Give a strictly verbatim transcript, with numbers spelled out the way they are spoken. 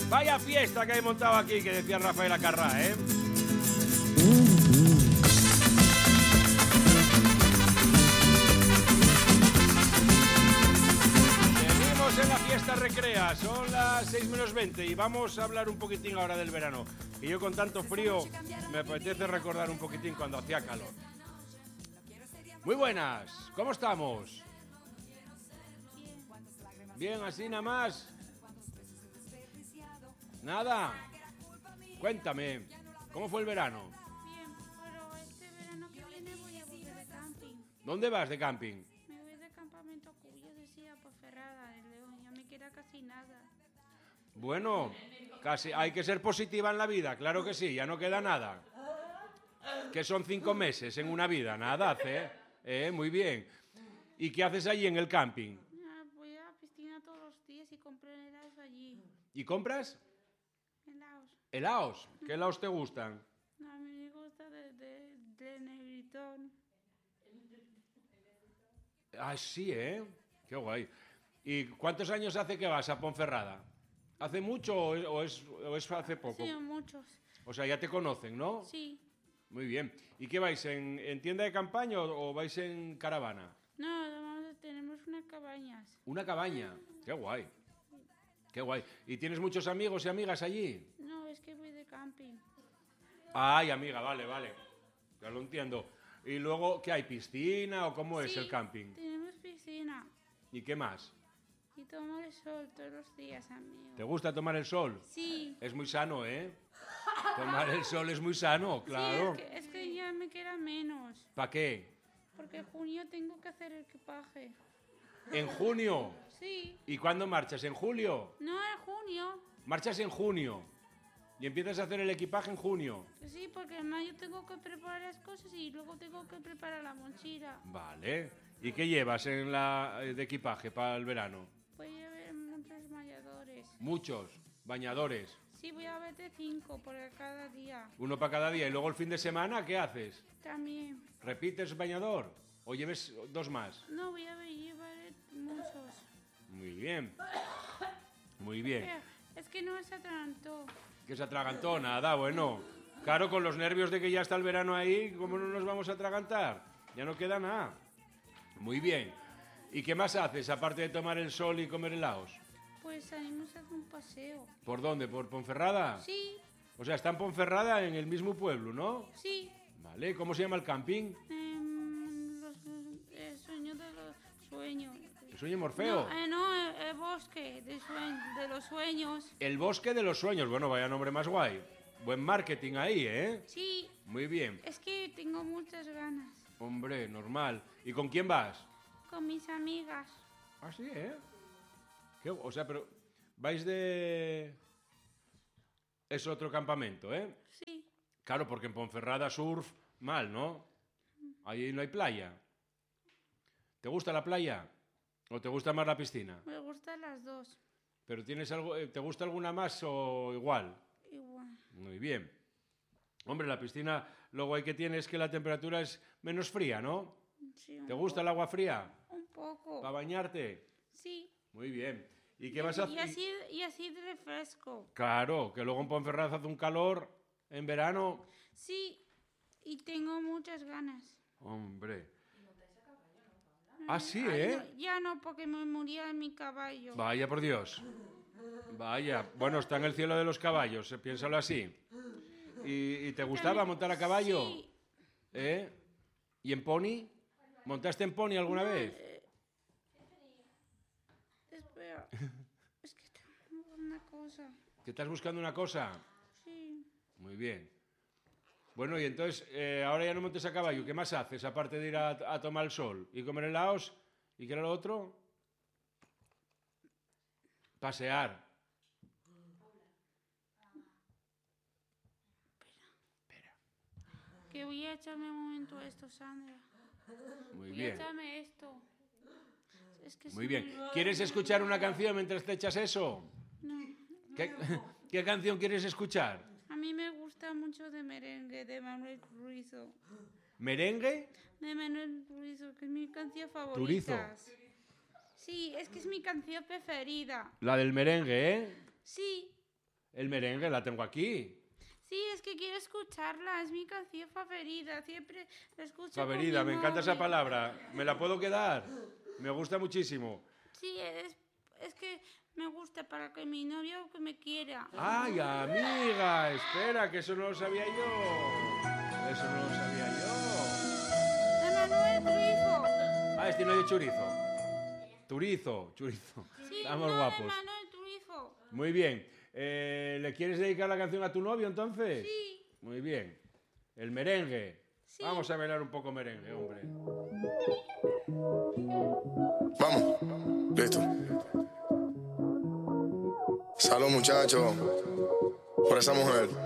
Vaya fiesta que he montado aquí, que decía Rafael Acarrá, ¿eh? Seguimos en la fiesta recrea, son las seis menos veinte y vamos a hablar un poquitín ahora del verano. Y yo con tanto frío me apetece recordar un poquitín cuando hacía calor. Muy buenas, ¿cómo estamos? Bien, así nada más. Nada. Cuéntame, ¿cómo fue el verano? Bien, pero este verano que viene voy a volver de camping. ¿Dónde vas de camping? Me voy de campamento Cuyo, decía, por Ferrada, de León. Ya me queda casi nada. Bueno, casi hay que ser positiva en la vida, claro que sí, ya no queda nada. Que son cinco meses en una vida, nada hace, ¿eh? Muy bien. ¿Y qué haces allí en el camping? Ah, voy a la piscina todos los días y compré helados allí. ¿Y compras? Helados. ¿Helaos? ¿Qué helaos te gustan? A mí me gusta de, de, de Negritón. Ah, sí, ¿eh? Qué guay. ¿Y cuántos años hace que vas a Ponferrada? ¿Hace mucho o es, o es, o es hace poco? Sí, muchos. O sea, ya te conocen, ¿no? Sí. Muy bien. ¿Y qué vais, en, en tienda de campaña o, o vais en caravana? No, vamos, tenemos unas cabañas. Una cabaña. Qué guay. Qué guay. ¿Y tienes muchos amigos y amigas allí? No, es que voy de camping. Ay, amiga, vale, vale. Ya lo entiendo. ¿Y luego qué hay? ¿Piscina o cómo es Sí, el camping? Tenemos piscina. ¿Y qué más? Y tomo el sol todos los días, amigo. ¿Te gusta tomar el sol? Sí. Es muy sano, ¿eh? Tomar el sol es muy sano, claro. Sí, es que, es que ya me queda menos. ¿Para qué? Porque en junio tengo que hacer el equipaje. ¿En junio? Sí. ¿Y cuándo marchas? ¿En julio? No, en junio. Marchas en junio. Y empiezas a hacer el equipaje en junio. Sí, porque en mayo tengo que preparar las cosas y luego tengo que preparar la mochila. Vale. ¿Y qué llevas en la de equipaje para el verano? Voy a ver muchos bañadores. Muchos. Bañadores. Sí, voy a verte cinco por cada día. Uno para cada día. ¿Y luego el fin de semana qué haces? También. ¿Repites bañador? ¿O lleves dos más? No, voy a ver, llevar muchos. Muy bien. Muy bien. Pero es que no se atragantó. Que se atragantó, nada, bueno. Claro, con los nervios de que ya está el verano ahí, ¿cómo no nos vamos a atragantar? Ya no queda nada. Muy bien. ¿Y qué más haces, aparte de tomar el sol y comer helados? Pues salimos a hacer un paseo. ¿Por dónde? ¿Por Ponferrada? Sí, O sea, está en Ponferrada, en el mismo pueblo, ¿no? sí. Vale, ¿cómo se llama el camping? Em, los, el sueño de los sueños. ¿El sueño Morfeo? No, eh, no el, el bosque de, sue- de los sueños. El bosque de los sueños. Bueno, vaya nombre más guay. Buen marketing ahí, ¿eh? Sí, Muy bien. es que tengo muchas ganas. Hombre, normal. ¿Y con quién vas? Con mis amigas. Ah, sí, ¿eh? ¿Qué? O sea, pero vais de... Es otro campamento, ¿eh? Sí, Claro, porque en Ponferrada surf, mal, ¿no? Ahí no hay playa. ¿Te gusta la playa? ¿O te gusta más la piscina? me gustan las dos. ¿Pero tienes algo, eh, te gusta alguna más o igual? Igual. Muy bien. Hombre, la piscina, luego hay que tienes es que la temperatura es menos fría, ¿no? Sí, un ¿Te gusta el agua fría? po- Un poco. ¿Para bañarte? Sí. Muy bien. ¿Y qué vas a Y hacer? así, y así de refresco. Claro, que luego en Ponferrada hace un calor en verano. Sí, y tengo muchas ganas. Hombre. Ah, sí, Ay, ¿eh? no, ya no, porque me moría mi caballo. Vaya por Dios. Vaya. Bueno, está en el cielo de los caballos, eh, piénsalo así. ¿Y, y te gustaba montar a caballo? Sí. ¿Eh? ¿Y en pony? ¿Montaste en pony alguna No, vez? eh, espera. Es que tengo una cosa. ¿Que estás buscando una cosa? Sí. Muy bien. Bueno, y entonces, eh, ahora ya no montes a caballo. ¿Qué más haces, aparte de ir a, a tomar el sol y comer helados? ¿Y qué era lo otro? Pasear. Que voy a echarme un momento esto, Sandra. Muy Voy bien. a echarme esto. Es que Muy se bien. me- ¿Quieres escuchar una canción mientras te echas eso? No. ¿Qué, qué canción quieres escuchar? A mí me gusta mucho de merengue de Manuel Turizo. ¿Merengue? De Manuel Turizo, que es mi canción Turizo. favorita. Sí, es que es mi canción preferida. La del merengue, ¿eh? Sí, El merengue la tengo aquí. Sí, es que quiero escucharla, es mi canción favorita, siempre la escucho. Favorita, con mi me encanta esa móvil. palabra. ¿Me la puedo quedar? Me gusta muchísimo. Sí, es, es que me gusta para que mi novio que me quiera. ¡Ay, amiga! Espera, que eso no lo sabía yo. Eso no lo sabía yo. De Manuel Turizo. Ah, es de chorizo. Turizo, chorizo. Sí, Estamos no, guapos. de Manuel Turizo. Muy bien. Eh, ¿Le quieres dedicar la canción a tu novio entonces? Sí. Muy bien. El merengue. Sí. Vamos a bailar un poco merengue, hombre. Vamos, listo. Salud, muchachos, por esa mujer.